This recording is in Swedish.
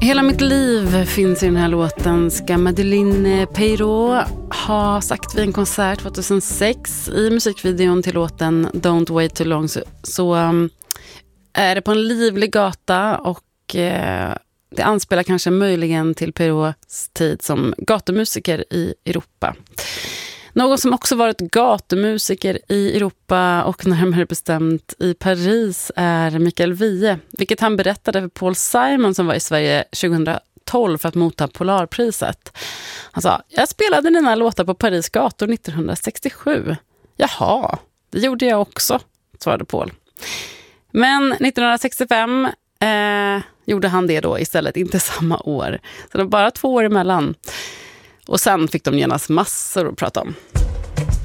Hela mitt liv finns i den här låten, ska Madeleine Peyrot ha sagt vid en konsert 2006. I musikvideon till låten Don't Wait Too Long så är det på en livlig gata och det anspelar kanske möjligen till Peyrots tid som gatumusiker i Europa. Någon som också varit gatumusiker i Europa och närmare bestämt i Paris är Mikael Wiehe, vilket han berättade för Paul Simon som var i Sverige 2012 för att motta Polarpriset. Han sa, jag spelade dina låtar på Paris gator 1967. Jaha, det gjorde jag också, svarade Paul. Men 1965 gjorde han det då istället, inte samma år. Så det var bara 2 år emellan. Och sen fick de genast massor att prata om.